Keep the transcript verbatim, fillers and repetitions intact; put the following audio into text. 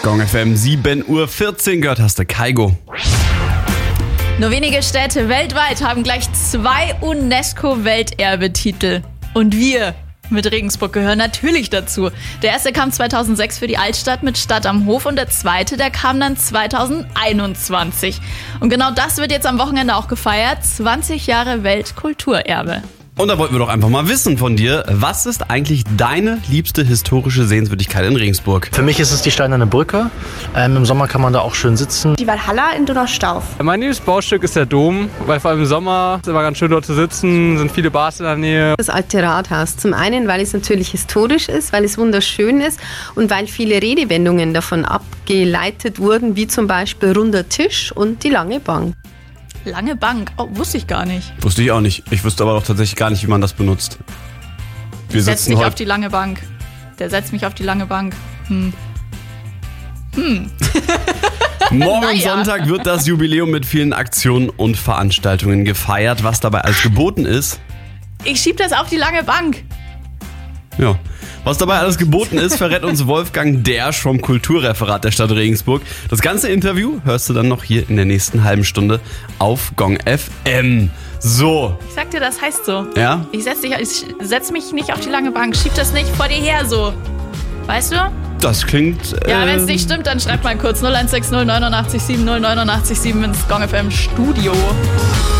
Gong F M, sieben Uhr vierzehn, gehört hast du Kaigo. Nur wenige Städte weltweit haben gleich zwei UNESCO-Welterbetitel. Und wir mit Regensburg gehören natürlich dazu. Der erste kam zweitausendsechs für die Altstadt mit Stadt am Hof und der zweite, der kam dann zweitausendeinundzwanzig. Und genau das wird jetzt am Wochenende auch gefeiert. zwanzig Jahre Weltkulturerbe. Und da wollten wir doch einfach mal wissen von dir, was ist eigentlich deine liebste historische Sehenswürdigkeit in Regensburg? Für mich ist es die Steinerne Brücke. Ähm, Im Sommer kann man da auch schön sitzen. Die Walhalla in Donaustauf. Mein liebstes Baustück ist der Dom, weil vor allem im Sommer ist es immer ganz schön dort zu sitzen, sind viele Bars in der Nähe. Das alte Rathaus. Zum einen, weil es natürlich historisch ist, weil es wunderschön ist und weil viele Redewendungen davon abgeleitet wurden, wie zum Beispiel runder Tisch und die lange Bank. Lange Bank, oh, wusste ich gar nicht. Wusste ich auch nicht. Ich wusste aber auch tatsächlich gar nicht, wie man das benutzt. Wir Setz sitzen mich heute auf die lange Bank. Der setzt mich auf die lange Bank. Hm. Hm. Morgen Naja. Sonntag wird das Jubiläum mit vielen Aktionen und Veranstaltungen gefeiert. Was dabei alles geboten ist, Ich schieb das auf die lange Bank. ja. Was dabei alles geboten ist, verrät uns Wolfgang Dersch vom Kulturreferat der Stadt Regensburg. Das ganze Interview hörst du dann noch hier in der nächsten halben Stunde auf Gong F M. So, Ich sag dir, das heißt so. ja? Ich setz, dich, ich setz mich nicht auf die lange Bank. Schieb das nicht vor dir her so. Weißt du? Das klingt... Ja, wenn es ähm, nicht stimmt, dann schreib mal kurz null eins sechs null neun acht sieben null neun acht sieben ins Gong F M Studio.